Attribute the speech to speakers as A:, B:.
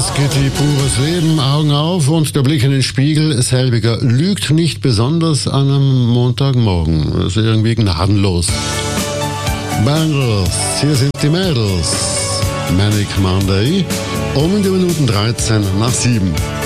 A: Gitti, pures Leben, Augen auf und der Blick in den Spiegel. Selbiger lügt nicht besonders an einem Montagmorgen. Das ist irgendwie gnadenlos. Bangles, hier sind die Mädels. Manic Monday, um in die Minuten 13 nach 7.